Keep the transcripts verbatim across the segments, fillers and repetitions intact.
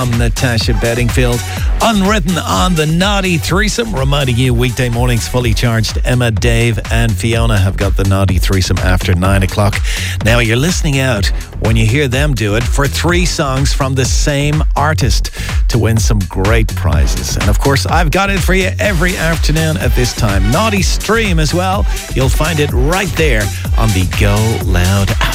I'm Natasha Bedingfield. Unwritten on the Naughty Threesome, reminding you weekday mornings fully charged. Emma, Dave and Fiona have got the Naughty Threesome after nine o'clock. Now you're listening out when you hear them do it for three songs from the same artist to win some great prizes. And of course, I've got it for you every afternoon at this time. Naughty Stream as well. You'll find it right there on the Go Loud app.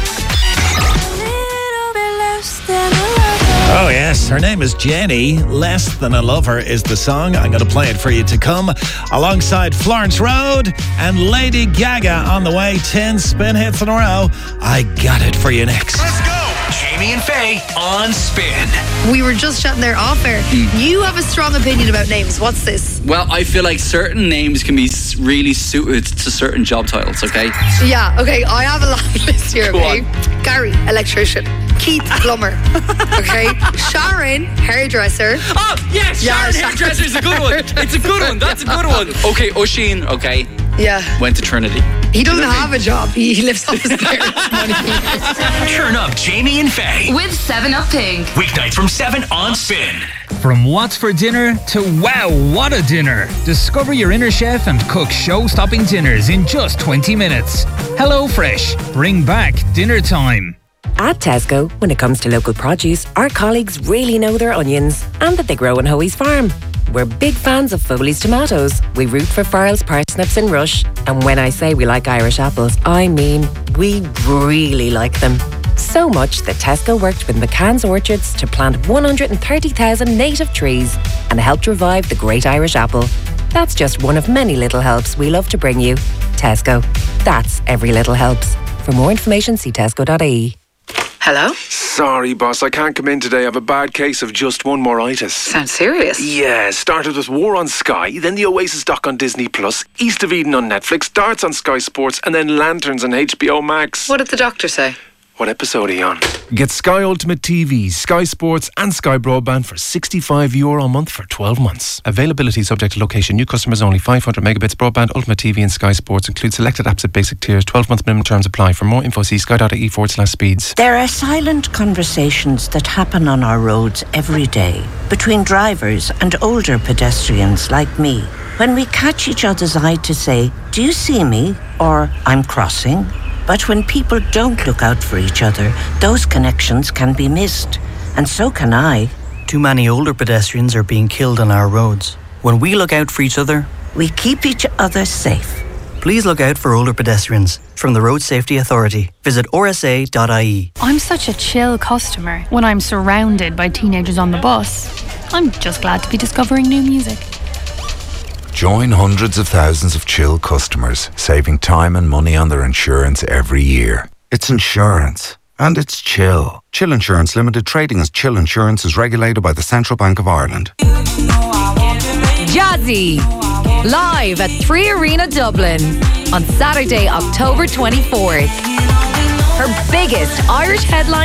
Oh yes, her name is Jenny. Less Than a Lover is the song. I'm going to play it for you to come alongside Florence Road and Lady Gaga on the way. ten spin hits in a row. I got it for you next. Let's go! Jamie and Faye on Spin. We were just chatting there off air. Mm. You have a strong opinion about names. What's this? Well, I feel like certain names can be really suited to certain job titles, okay? Yeah, okay. I have a long list here, Go okay? on. Gary, electrician. Keith, plumber. Okay? Sharon, hairdresser. Oh, yes! Yeah, Sharon, Sharon. hairdresser is a good one. It's a good one. That's a good one. Okay, Oisin, okay. Yeah. Went to Trinity. He doesn't have a job. He, he lives off his parents' money. Turn up Jamie and Faye. With seven up Pink. Weeknights from seven on Spin. From what's for dinner to wow, what a dinner. Discover your inner chef and cook show-stopping dinners in just twenty minutes. HelloFresh. Bring back dinner time. At Tesco, when it comes to local produce, our colleagues really know their onions and that they grow on Hoey's farm. We're big fans of Foley's tomatoes. We root for Farrell's parsnips and Rush. And when I say we like Irish apples, I mean we really like them. So much that Tesco worked with McCann's Orchards to plant one hundred thirty thousand native trees and helped revive the great Irish apple. That's just one of many little helps we love to bring you. Tesco. That's every little helps. For more information, see tesco dot I E. Hello? Sorry, boss, I can't come in today. I have a bad case of just one more-itis. Sounds serious. Yeah, started with War on Sky, then the Oasis doc on Disney Plus, East of Eden on Netflix, Darts on Sky Sports, and then Lanterns on H B O Max. What did the doctor say? What episode are you on? Get Sky Ultimate T V, Sky Sports and Sky Broadband for sixty-five euro a month for twelve months. Availability subject to location. New customers only. five hundred megabits broadband, Ultimate T V and Sky Sports. Include selected apps at basic tiers. twelve month minimum terms apply. For more info, see sky dot I E forward slash speeds. There are silent conversations that happen on our roads every day between drivers and older pedestrians like me. When we catch each other's eye to say, "Do you see me?" or "I'm crossing." But when people don't look out for each other, those connections can be missed. And so can I. Too many older pedestrians are being killed on our roads. When we look out for each other, we keep each other safe. Please look out for older pedestrians. From the Road Safety Authority. Visit R S A dot I E. I'm such a chill customer when I'm surrounded by teenagers on the bus. I'm just glad to be discovering new music. Join hundreds of thousands of Chill customers, saving time and money on their insurance every year. It's insurance. And it's Chill. Chill Insurance Limited, trading as Chill Insurance, is regulated by the Central Bank of Ireland. Jazzy. Live at Three Arena Dublin on Saturday, October twenty-fourth. Her biggest Irish headline